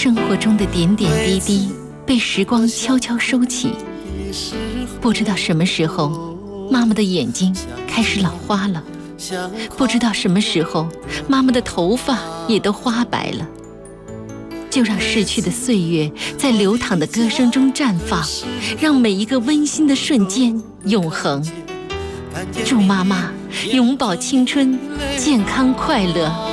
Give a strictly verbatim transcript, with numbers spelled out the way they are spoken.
生活中的点点滴滴被时光悄悄收起，不知道什么时候，妈妈的眼睛开始老花了，不知道什么时候，妈妈的头发也都花白了。就让逝去的岁月在流淌的歌声中绽放，让每一个温馨的瞬间永恒。祝妈妈永葆青春，健康快乐。